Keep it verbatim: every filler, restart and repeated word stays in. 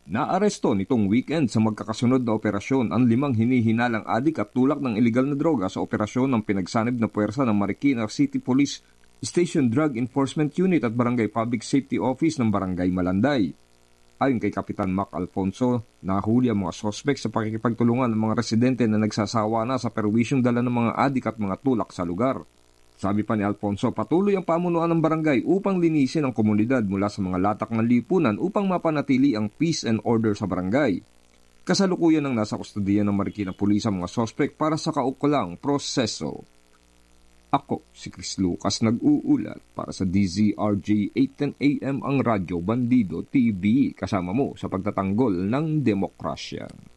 Naaresto nitong weekend sa magkakasunod na operasyon ang limang hinihinalang adik at tulak ng ilegal na droga sa operasyon ng pinagsanib na puwersa ng Marikina City Police Station Drug Enforcement Unit at Barangay Public Safety Office ng Barangay Malanday. Ayon kay Kapitan Mac Alfonso, nahuli ang mga sospek sa pakikipagtulungan ng mga residente na nagsasawa na sa perwisyong dala ng mga adik at mga tulak sa lugar. Sabi pa ni Alfonso, patuloy ang pamunuan ng barangay upang linisin ang komunidad mula sa mga latak ng lipunan upang mapanatili ang peace and order sa barangay. Kasalukuyan ang nasa kustodiya ng Marikina Police ang mga sospek para sa kaukulang proseso. Ako, si Chris Lucas, nag-uulat para sa D Z R J eight ten A M ang Radyo Bandido T V, kasama mo sa pagtatanggol ng demokrasya.